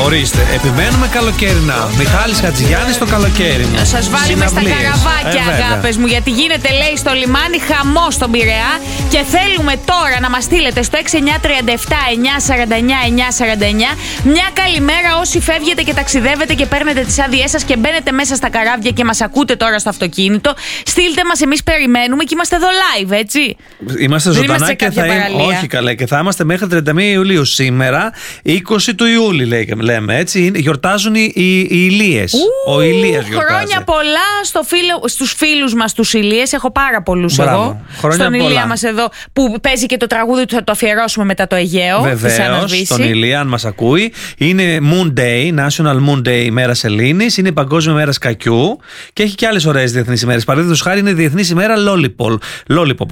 Ορίστε, επιμένουμε καλοκαίρινά. Μιχάλης Χατζηγιάννης το καλοκαίρι. Σας βάλουμε στα καραβάκια, αγάπες μου, γιατί γίνεται, λέει, στο λιμάνι χαμός στον Πειραιά. Και θέλουμε τώρα να μας στείλετε στο 6937-949-949 μια καλημέρα όσοι φεύγετε και ταξιδεύετε και παίρνετε τις άδειές σας και μπαίνετε μέσα στα καράβια και μας ακούτε τώρα στο αυτοκίνητο. Στείλτε μας, εμείς περιμένουμε και είμαστε εδώ live, έτσι. Είμαστε ζωντανά και θα είμαστε. Όχι, καλέ, και θα είμαστε μέχρι 31 Ιουλίου. Σήμερα, 20 του Ιούλη, λέμε έτσι. Γιορτάζουν οι Ηλίες. Ο Ηλίας γιορτάζει. Χρόνια πολλά στους φίλους μας τους Ηλίες. Έχω πάρα πολλούς εγώ. Στον Ηλία μας εδώ που παίζει και το τραγούδι του, θα το αφιερώσουμε μετά το Αιγαίο. Βεβαίως, στον Ηλία, αν μας ακούει. Είναι Moon Day, National Moon Day, ημέρα Σελήνης. Είναι Παγκόσμια ημέρα Σκακιού. Και έχει και άλλες ωραίες διεθνείς ημέρες. Παραδείγματος χάρη, είναι Διεθνής ημέρα Lollipop.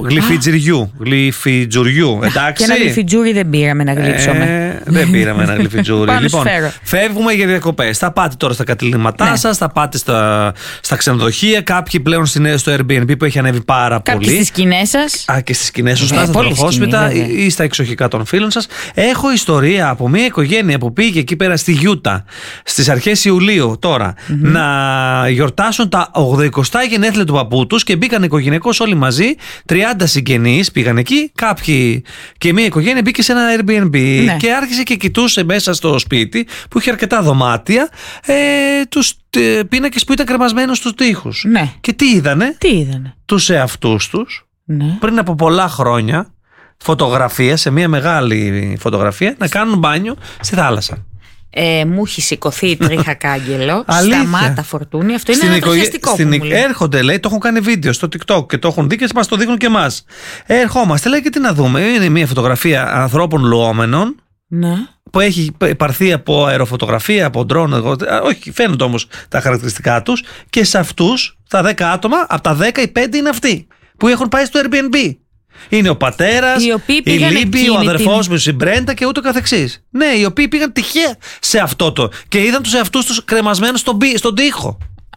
Γλυφιτζουριού. Εντάξει. Και ένα γλυφιτζούρι δεν πήραμε να γλύψουμε. Δεν πήραμε ένα γλυφιτζούρι. Λοιπόν, φεύγουμε για διακοπές. Θα πάτε τώρα στα κατηλήματά σας, θα πάτε στα ξενοδοχεία. Κάποιοι πλέον στο Airbnb που έχει ανέβει πάρα πολύ. Κάποιοι στις σκηνές σας. Και στις σκηνές, σωστά, στα τροχόσπιτα ή στα εξοχικά των φίλων σας. Έχω ιστορία από μια οικογένεια που πήγε εκεί πέρα στη Γιούτα στις αρχές Ιουλίου τώρα να γιορτάσουν τα 80 γενέθλια του παππού τους και μπήκαν οικογενειακώς όλοι μαζί. 30 συγγενείς πήγαν εκεί. Κάποιοι και μια οικογένεια μπήκε σε ένα Airbnb και άρχισε και κοιτούσε μέσα στο σπίτι που είχε αρκετά δωμάτια τους πίνακες που ήταν κρεμασμένους στους τοίχους. Ναι. Και τι είδανε? Τους εαυτούς τους πριν από πολλά χρόνια, φωτογραφία, σε μια μεγάλη φωτογραφία, να κάνουν μπάνιο στη θάλασσα. Μου έχει σηκωθεί η τρίχα κάγκελο. Σταμάτα, Φορτούνη. Αυτό είναι ανατριχιαστικό που μου λέει. Έρχονται, λέει, το έχουν κάνει βίντεο στο TikTok και το έχουν δει και μας το δείχνουν και εμάς. Ερχόμαστε, λέει, και τι να δούμε. Είναι μια φωτογραφία ανθρώπων λουόμενων. Ναι. Που έχει πάρθει από αεροφωτογραφία, από ντρόν. Όχι, φαίνονται όμως τα χαρακτηριστικά τους. Και σε αυτούς, τα 10 άτομα, από τα 10 οι 5 είναι αυτοί που έχουν πάει στο Airbnb. Είναι ο πατέρας, η Λίμπη, ο αδερφός μου, η Μπρέντα και ούτω καθεξής. Ναι, οι οποίοι πήγαν τυχαία σε αυτό το. Και είδαν τους εαυτούς τους κρεμασμένους στον τοίχο.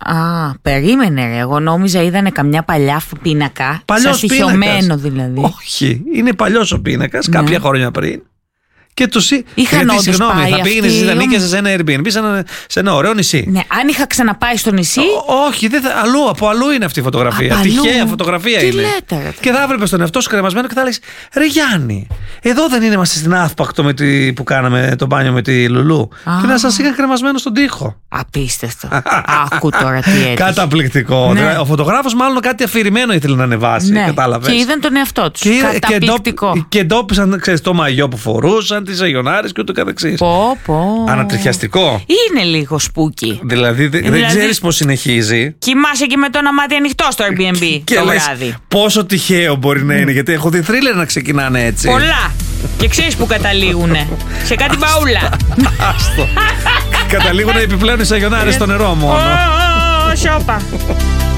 Περίμενε ρε. Εγώ νόμιζα είδανε καμιά παλιά πίνακα. Παλιός πίνακας. Δηλαδή. Όχι, είναι παλιός ο πίνακας, κάποια χρόνια πριν. Και τους είχαν όντως πάει. Θα πήγαινες εσύ, θα νίκιασες σε ένα Airbnb, σε ένα ωραίο νησί. Ναι, αν είχα ξαναπάει στο νησί. Όχι, από αλλού είναι αυτή η φωτογραφία. Τυχαία φωτογραφία τι είναι. Λέτε, και θα έβλεπες τον εαυτό σου κρεμασμένο και θα λες, ρε Γιάννη, εδώ δεν είμαστε στην Αύπακτο που κάναμε το μπάνιο με τη Λουλού. Και να σας είχαν κρεμασμένο στον τοίχο. Απίστευτο. Άκου τώρα τι έτυχε. Καταπληκτικό. Ναι. Ο φωτογράφος μάλλον κάτι αφηρημένο ήθελε να ανεβάσει. Ναι. Κατάλαβες. Και είδαν τον εαυτό τους. Καταπληκτικό. Και εντόπισαν, ξέρεις, το μαγιό που φορούσαν, τις αγιονάρες και ούτω καθεξής. Ανατριχιαστικό. Είναι λίγο σπούκι. Δηλαδή δεν ξέρεις πώς συνεχίζει. Κοιμάσαι και με το ένα μάτι ανοιχτό στο Airbnb το βράδυ. Πόσο τυχαίο μπορεί να είναι, γιατί έχω δει θρίλερ να ξεκινάνε έτσι. Πολλά. Και ξέρεις που καταλήγουνε. Σε κάτι μπαούλα. Άστο. Καταλήγουνε επιπλέον οι αγιονάρες στο νερό μόνο. Σιώπα.